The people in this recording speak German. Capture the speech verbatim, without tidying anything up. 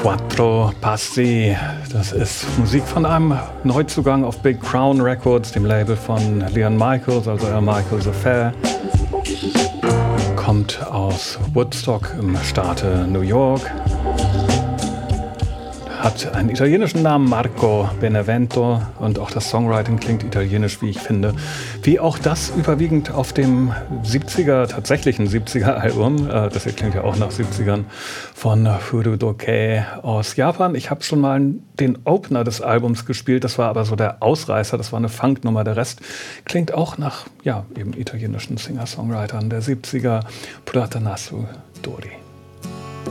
Quattro Passi, das ist Musik von einem Neuzugang auf Big Crown Records, dem Label von Leon Michaels, also Earl Michaels Affair. Kommt aus Woodstock im Staate New York. Hat einen italienischen Namen, Marco Benevento, und auch das Songwriting klingt italienisch, wie ich finde. Wie auch das überwiegend auf dem siebziger, tatsächlichen siebziger-Album, äh, das hier klingt ja auch nach siebzigern, von Furudoke aus Japan. Ich habe schon mal den Opener des Albums gespielt, das war aber so der Ausreißer, das war eine Funknummer. Der Rest klingt auch nach, ja, eben italienischen Singer-Songwritern der siebziger, Platanasu Dori.